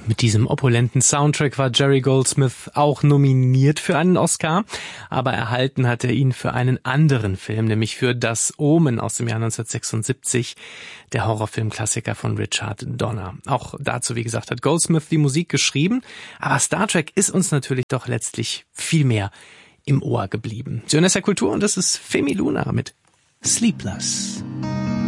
Mit diesem opulenten Soundtrack war Jerry Goldsmith auch nominiert für einen Oscar, aber erhalten hat er ihn für einen anderen Film, nämlich für Das Omen aus dem Jahr 1976, der Horrorfilmklassiker von Richard Donner. Auch dazu, wie gesagt, hat Goldsmith die Musik geschrieben, aber Star Trek ist uns natürlich doch letztlich viel mehr im Ohr geblieben. Sie hören es ja Kultur und das ist Femi Luna mit Sleepless.